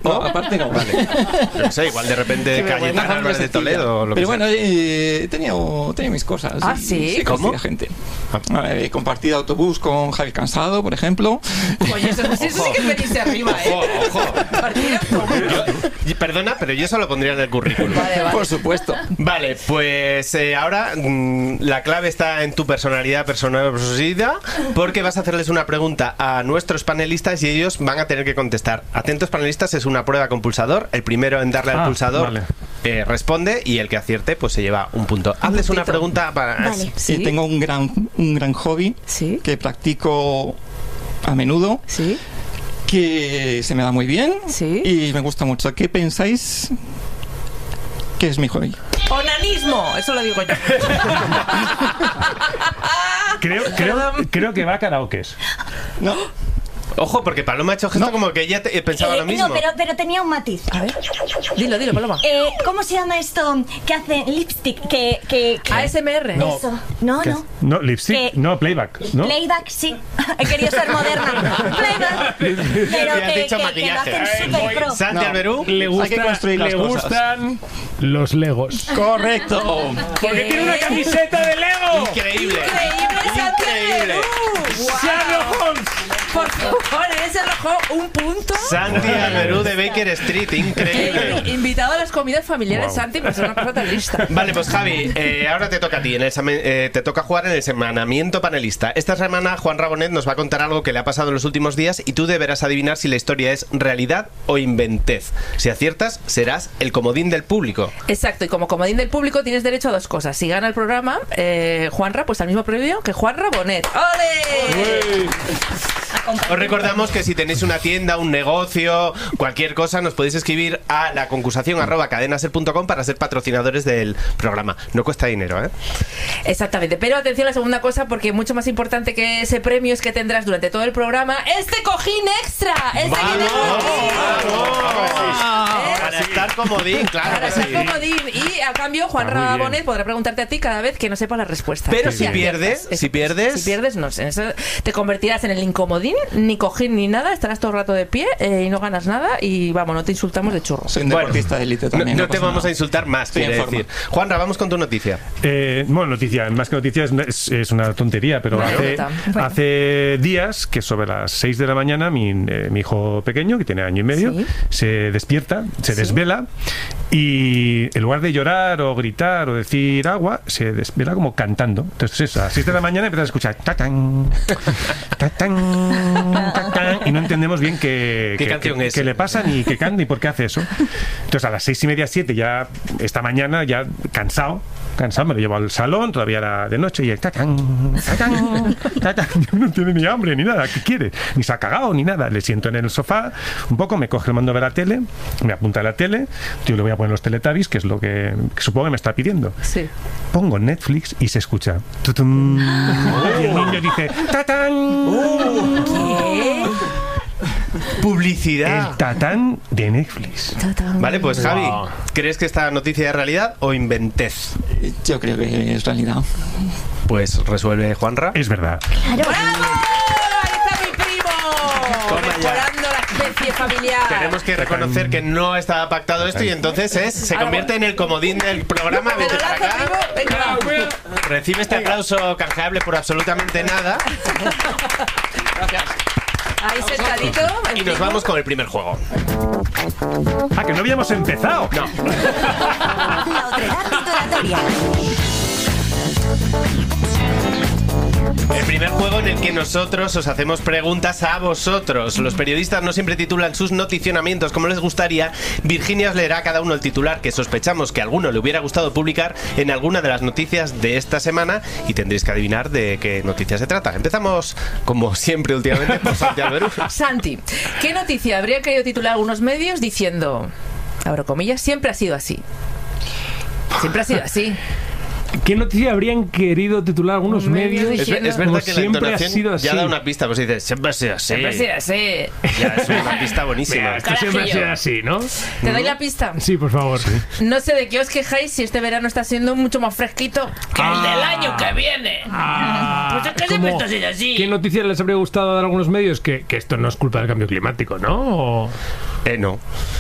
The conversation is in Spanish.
tampoco. No, aparte no, vale. No sé, igual de repente Cayetana Álvarez de Toledo o lo que Pero sea. bueno, tenía mis cosas. Ah, y ¿sí? sí, ¿Cómo? conocía gente. He compartido autobús con Javi Cansado, por ejemplo. Oye, eso sí que venirse arriba, Ojo. Partido autobús. Perdona, pero yo eso lo pondría en el currículum. Vale. Por supuesto. Vale, pues ahora la clave está en tu personalidad, porque vas a hacerles una pregunta a nuestros panelistas y ellos van a tener que contestar. Atentos, panelistas, es una prueba con pulsador. El primero en darle al pulsador responde y el que acierte pues se lleva un punto. Hazles una pregunta para... Vale. Sí, tengo un gran hobby que practico a menudo, que se me da muy bien y me gusta mucho. ¿Qué pensáis que es mi hobby? Onanismo, eso lo digo yo. Creo que va a karaokes. No. Ojo, porque Paloma ha hecho gesto como que ella pensaba lo mismo. No, pero tenía un matiz. A ver. Dilo, Paloma. ¿Cómo se llama esto que hace lipstick? Que ASMR. Eso. No. No, lipstick, no, playback, ¿no? Playback, sí. He querido ser moderna. Playback. Pero has dicho que lo maquillaje. hacen súper pro. Santi Alberú. Le Hay que construir las cosas. gustan los Legos. Correcto. Porque tiene una camiseta de Lego. Increíble. Increíble. Sherlock Holmes. Por favor, ese arrojó un punto. Santi Alberú de Baker Street, increíble. Invitado a las comidas familiares, Santi, pues es una cosa tan lista. Vale, pues Javi, ahora te toca a ti. Te toca jugar en el semanamiento panelista. Esta semana Juan Rabonet nos va a contar algo que le ha pasado en los últimos días y tú deberás adivinar si la historia es realidad o inventez. Si aciertas, serás el comodín del público. Exacto, y como comodín del público tienes derecho a dos cosas. Si gana el programa, Juanra, pues al mismo premio que Juan Rabonet. ¡Ole! Os recordamos que si tenéis una tienda, un negocio, cualquier cosa, nos podéis escribir a la concursación @cadenaser.com para ser patrocinadores del programa. No cuesta dinero, ¿eh? Exactamente, pero atención a la segunda cosa, porque mucho más importante que ese premio es que tendrás durante todo el programa este cojín extra. Para estar comodín, claro. Para ser comodín. Y a cambio, Juan Rabonet podrá preguntarte a ti cada vez que no sepa la respuesta. Pero si pierdes, si pierdes, no sé. Eso te convertirás en el incomodín, ni cojín ni nada, estarás todo el rato de pie y no ganas nada y vamos, no te insultamos de churro. Soy un deportista de élite también. No te vamos a insultar más, quiere decir. Juanra, vamos con tu noticia. Bueno, noticia, más que noticia es una tontería, pero hace días que sobre las 6 de la mañana mi hijo pequeño, que tiene año y medio, se despierta, se desvela y en lugar de llorar o gritar o decir agua, se desvela como cantando. Entonces a las 6 de la mañana empieza a escuchar tatán, tatán, tatán, y no entendemos bien qué canción es, qué le pasa ni qué canta ni por qué hace eso. Entonces a las 6:30, 7 ya esta mañana ya cansado me lo llevo al salón, todavía era de noche y el tatán, tatán, tatán, no tiene ni hambre ni nada, ¿qué quiere? Ni se ha cagado ni nada. Le siento en el sofá un poco, me coge el mando de la tele, me apunta a la tele, yo le voy a poner los Teletubbies, que es lo que supongo que me está pidiendo. Sí. Pongo Netflix y se escucha tutum, y el niño dice tatán. ¿Qué? Publicidad. El tatán de Netflix. Vale, pues Javi, ¿crees que esta noticia es realidad o inventez? Yo creo que es realidad. Pues resuelve Juanra. Es verdad. ¡Bravo! ¡Ahí está mi primo! Mejorando la especie familiar. Tenemos que reconocer que no estaba pactado esto y entonces se convierte en el comodín del programa. Vete para acá. Venga. Recibe este aplauso canjeable por absolutamente nada. Gracias. Ahí sentadito. Y nos vamos con el primer juego. Ah, que no habíamos empezado. No. La otredad titulatoria. El primer juego en el que nosotros os hacemos preguntas a vosotros. Los periodistas no siempre titulan sus noticionamientos como les gustaría. Virginia os leerá a cada uno el titular que sospechamos que a alguno le hubiera gustado publicar en alguna de las noticias de esta semana y tendréis que adivinar de qué noticia se trata. Empezamos, como siempre últimamente, por Santi Alberú. Santi, ¿qué noticia habría querido titular algunos medios diciendo, abro comillas, siempre ha sido así? Siempre ha sido así. ¿Qué noticia habrían querido titular algunos medios? Es verdad que la siempre ha entonación sido así. ya da una pista, pues dice, siempre ha sido así. Siempre ha sido así. Ya es una pista buenísima. Mira, esto siempre ha sido así, ¿no? ¿Te doy la pista? Sí, por favor. No sé de qué os quejáis si este verano está siendo mucho más fresquito que el del año que viene. Pues es que siempre está siendo así. ¿Qué noticias les habría gustado dar a algunos medios? Que esto no es culpa del cambio climático, ¿no? No.